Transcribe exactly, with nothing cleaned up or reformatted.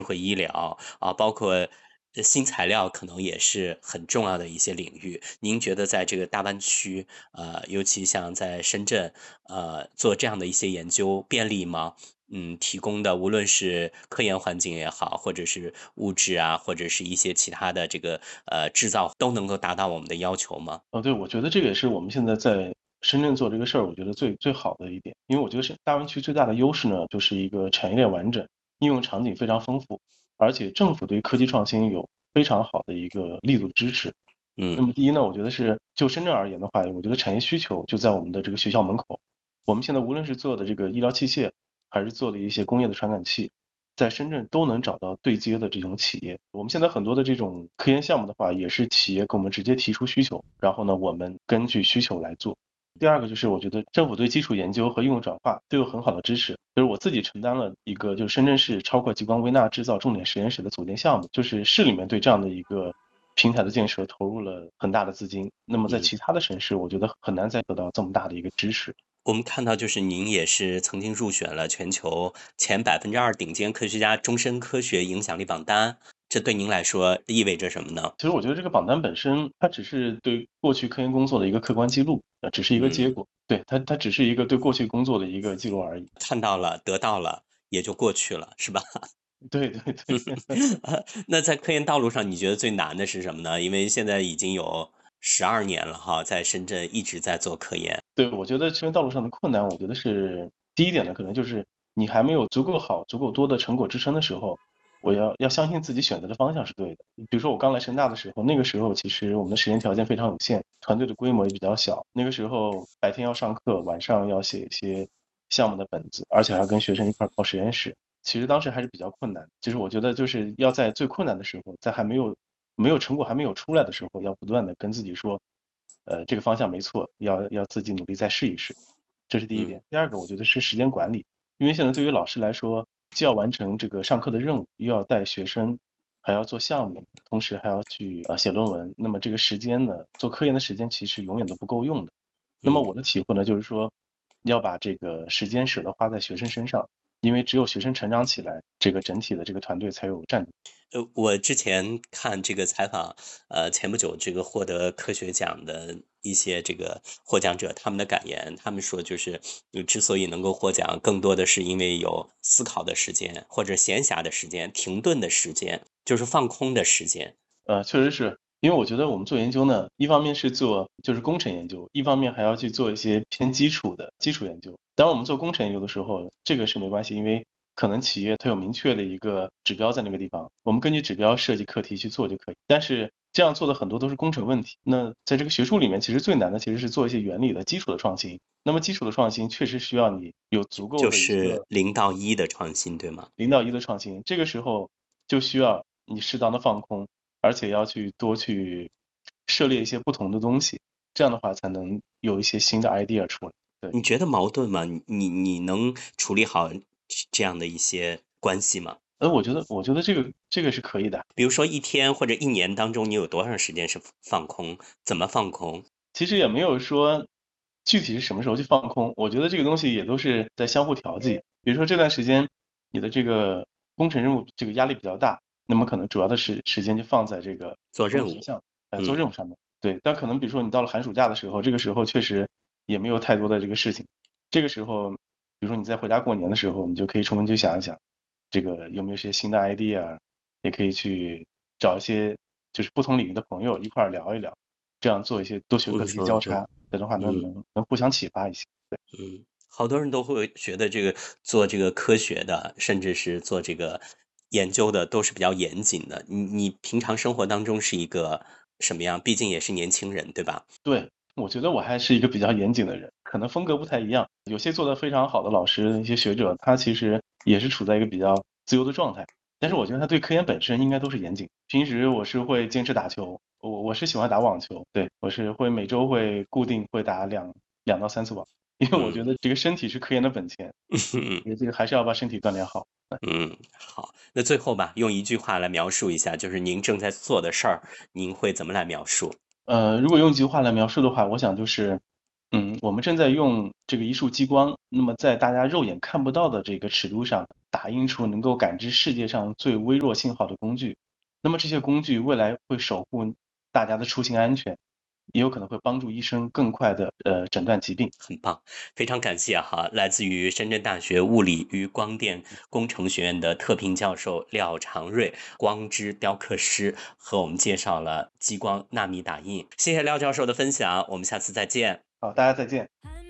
会医疗啊，包括呃新材料，可能也是很重要的一些领域。您觉得在这个大湾区，呃，尤其像在深圳，呃，做这样的一些研究便利吗？嗯，提供的无论是科研环境也好，或者是物质啊，或者是一些其他的这个呃制造，都能够达到我们的要求吗？ 哦，对，我觉得这个也是我们现在在深圳做这个事儿，我觉得最最好的一点。因为我觉得是大湾区最大的优势呢，就是一个产业链完整，应用场景非常丰富，而且政府对科技创新有非常好的一个力度支持。那嗯。 么第一呢，我觉得是就深圳而言的话，我觉得产业需求就在我们的这个学校门口。我们现在无论是做的这个医疗器械，还是做的一些工业的传感器，在深圳都能找到对接的这种企业。我们现在很多的这种科研项目的话，也是企业给我们直接提出需求，然后呢，我们根据需求来做。第二个就是我觉得政府对基础研究和应用转化都有很好的支持，就是我自己承担了一个就是深圳市超过激光微纳制造重点实验室的组建项目，就是市里面对这样的一个平台的建设投入了很大的资金。那么在嗯。 其他的省市，我觉得很难再得到这么大的一个支持。 我们看到就是您也是曾经入选了全球前百分之二顶尖科学家终身科学影响力榜单，这对您来说意味着什么呢？ 其实我觉得这个榜单本身，它只是对过去科研工作的一个客观记录，呃，只是一个结嗯。 果。对，它它只是一个对过去工作的一个记录而已。 看到了，得到了，也就过去了，是吧？ 对对对。 那在科研道路上，你觉得最难的是什么呢？因为现在已经有十二年了哈，在深圳一直在做科研。 对，我觉得科研道路上的困难，我觉得是第一点呢，可能就是你还没有足够好、足够多的成果支撑的时候，我要要相信自己选择的方向是对的。比如说我刚来深大的时候，那个时候其实我们的实验条件非常有限，团队的规模也比较小。那个时候白天要上课，晚上要写一些项目的本子，而且还要跟学生一块儿跑实验室。其实当时还是比较困难。就是我觉得就是要在最困难的时候，在还没有没有成果还没有出来的时候，要不断的跟自己说，呃，这个方向没错，要要自己努力再试一试。这是第一嗯。 点。第二个，我觉得是时间管理，因为现在对于老师来说，既要完成这个上课的任务，又要带学生，还要做项目，同时还要去呃写论文。那么这个时间呢，做科研的时间其实永远都不够用的。那么嗯。 我的体会呢，就是说，要把这个时间舍得花在学生身上，因为只有学生成长起来，这个整体的这个团队才有战斗。 呃，我之前看这个采访，呃，前不久这个获得科学奖的一些这个获奖者，他们的感言，他们说就是，呃之所以能够获奖，更多的是因为有思考的时间，或者闲暇的时间、停顿的时间，就是放空的时间。 呃，确实是。因为我觉得我们做研究呢，一方面是做就是工程研究，一方面还要去做一些偏基础的基础研究。当然我们做工程研究的时候，这个是没关系，因为可能企业它有明确的一个指标在那个地方，我们根据指标设计课题去做就可以。但是这样做的很多都是工程问题。那在这个学术里面，其实最难的其实是做一些原理的基础的创新。那么基础的创新确实需要你有足够就的一个是零到一的创新，对吗？ 零到一的创新，这个时候就需要你适当的放空，而且要去多去涉猎一些不同的东西，这样的话才能有一些新的 idea 出来。对。 你觉得矛盾吗？你你你能处理好这样的一些关系吗？ 呃，我觉得我觉得这个这个是可以的。 比如说一天或者一年当中，你有多长时间是放空？怎么放空？ 其实也没有说具体是什么时候去放空，我觉得这个东西也都是在相互调剂。比如说这段时间你的这个工程任务这个压力比较大，那么可能主要的时时间就放在这个做任务。 做学项，呃，做嗯。 任务上面。对，但可能比如说你到了寒暑假的时候，这个时候确实也没有太多的这个事情，这个时候，比如说你在回家过年的时候，你就可以充分去想一想，这个有没有一些新的 idea，也可以去找一些就是不同领域的朋友一块儿聊一聊。这样做一些多学科的一些说说说。 交叉，这样的话呢嗯。 能能互相启发一些。对。 嗯，好多人都会觉得这个做这个科学的，甚至是做这个研究的，都是比较严谨的。你你平常生活当中是一个什么样？毕竟也是年轻人，对吧？ 对，我觉得我还是一个比较严谨的人，可能风格不太一样。有些做得非常好的老师，一些学者，他其实也是处在一个比较自由的状态。但是我觉得他对科研本身应该都是严谨。平时我是会坚持打球，我我是喜欢打网球，对，我是会每周会固定会打两两到三次网，因为我嗯。 觉得这个身体是科研的本钱，也这个还是要把身体锻炼好。 嗯，好，那最后吧，用一句话来描述一下，就是您正在做的事儿，您会怎么来描述？ 呃，如果用一句话来描述的话，我想就是，嗯， 我们正在用这个一束激光，那么在大家肉眼看不到的这个尺度上，打印出能够感知世界上最微弱信号的工具。那么这些工具未来会守护大家的出行安全，也有可能会帮助医生更快的呃诊断疾病。 很棒，非常感谢哈，来自于深圳大学物理与光电工程学院的特聘教授廖长瑞，光之雕刻师，和我们介绍了激光纳米打印。谢谢廖教授的分享，我们下次再见。 好，大家再见。